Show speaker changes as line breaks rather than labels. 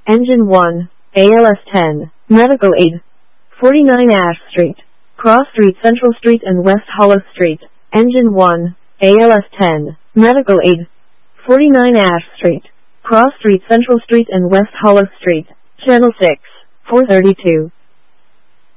Engine 1, ALS 10, Medical Aid. 49 Ash Street, Cross Street, Central Street and West Hollow Street. Engine 1, ALS 10, Medical Aid. 49 Ash Street, Cross Street, Central Street and West Hollow Street. Channel 6, 432.